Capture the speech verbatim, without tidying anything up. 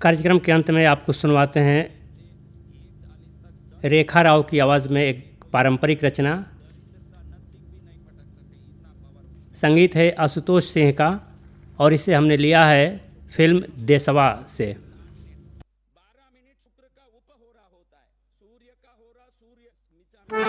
कार्यक्रम के अंत में आपको सुनवाते हैं रेखा राव की आवाज़ में एक पारंपरिक रचना। संगीत है आशुतोष सिंह का और इसे हमने लिया है फिल्म देसवा से।